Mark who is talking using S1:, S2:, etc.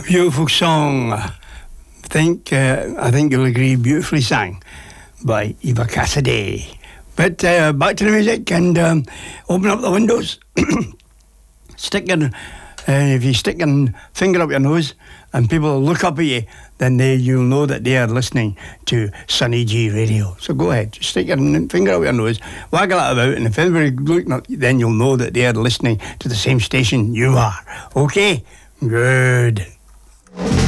S1: beautiful song. I think you'll agree, beautifully sang by Eva Cassidy. But back to the music and open up the windows. If you stick your finger up your nose and people look up at you, then you'll know that they are listening to Sunny G Radio. So go ahead, just stick your finger up your nose, waggle it about, and if everybody's looking up, then you'll know that they are listening to the same station you are. Okay? Good.